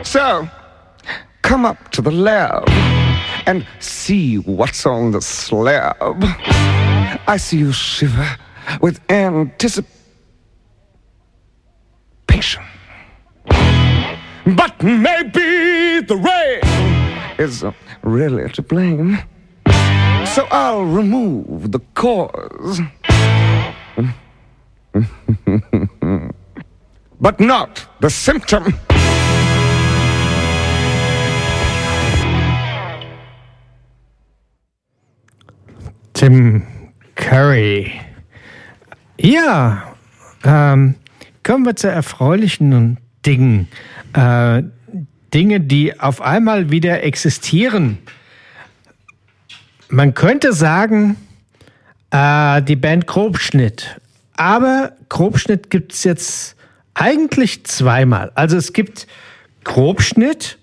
So, come up to the lab and see what's on the slab. I see you shiver with anticipation. But maybe the rain is really to blame. So I'll remove the cause. But not the symptom. Tim Curry. Ja, kommen wir zu erfreulichen Dingen. Dinge, die auf einmal wieder existieren. Man könnte sagen, die Band Grobschnitt. Aber Grobschnitt gibt es jetzt eigentlich zweimal. Also es gibt Grobschnitt,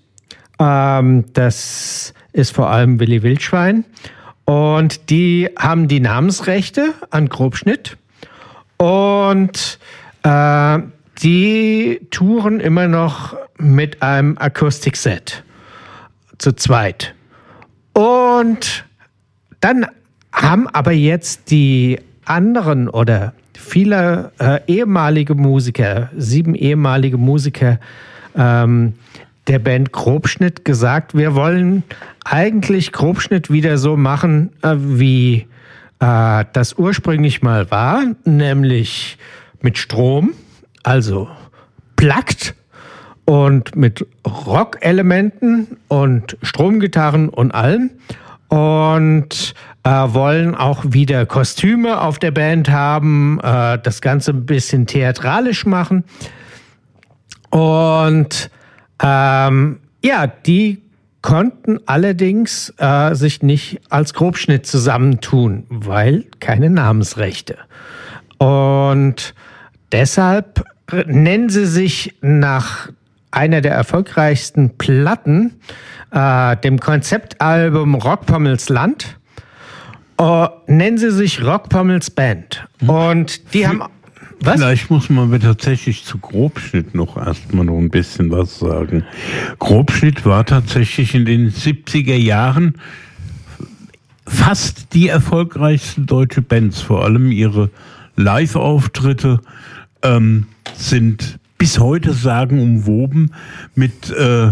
das ist vor allem Willy Wildschwein. Und die haben die Namensrechte an Grobschnitt. Und die touren immer noch mit einem Akustikset. Zu zweit. Und dann haben aber jetzt die anderen oder viele ehemalige Musiker, 7 ehemalige Musiker der Band Grobschnitt gesagt, wir wollen eigentlich Grobschnitt wieder so machen, wie das ursprünglich mal war, nämlich mit Strom, also plugged und mit Rock-Elementen und Stromgitarren und allem. Und wollen auch wieder Kostüme auf der Band haben, das Ganze ein bisschen theatralisch machen. Und die konnten allerdings sich nicht als Grobschnitt zusammentun, weil keine Namensrechte. Und deshalb nennen sie sich nach einer der erfolgreichsten Platten, dem Konzeptalbum Rockpommels Land, nennen sie sich Rockpommels Band. Und die haben... Was? Vielleicht muss man aber tatsächlich zu Grobschnitt noch erstmal noch ein bisschen was sagen. Grobschnitt war tatsächlich in den 70er Jahren fast die erfolgreichsten deutsche Bands. Vor allem ihre Live-Auftritte sind bis heute sagenumwoben mit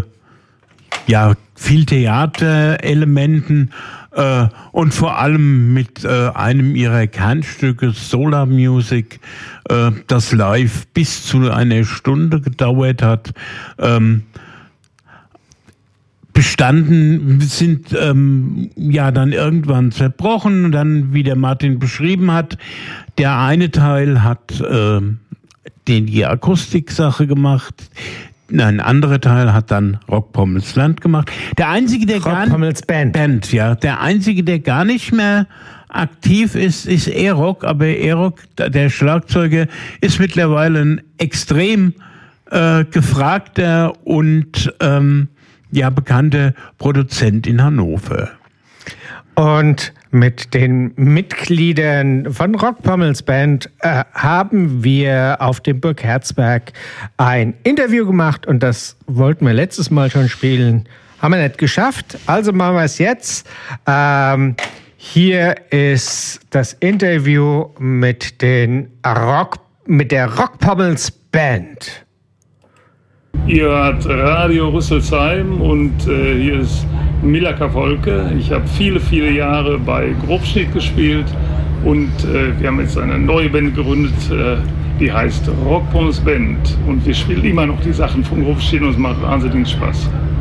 viel Theaterelementen und vor allem mit einem ihrer Kernstücke, Solar Music, das live bis zu einer Stunde gedauert hat. Bestanden sind dann irgendwann zerbrochen, dann, wie der Martin beschrieben hat, der eine Teil hat die Akustiksache gemacht, ein anderer Teil hat dann Rockpommels Land gemacht. Der einzige, der der einzige, der gar nicht mehr aktiv ist Erok, aber Erok, der Schlagzeuger, ist mittlerweile ein extrem gefragter und bekannter Produzent in Hannover. Und mit den Mitgliedern von Rockpommels Band haben wir auf dem Burg Herzberg ein Interview gemacht und das wollten wir letztes Mal schon spielen. Haben wir nicht geschafft, also machen wir es jetzt. Hier ist das Interview mit der Rockpommels Band. Ihr hört Radio Rüsselsheim und hier ist Milaka Volke. Ich habe viele, viele Jahre bei Grobschnitt gespielt und wir haben jetzt eine neue Band gegründet, die heißt Rockpommels Band. Und wir spielen immer noch die Sachen von Grobschnitt und es macht wahnsinnig Spaß.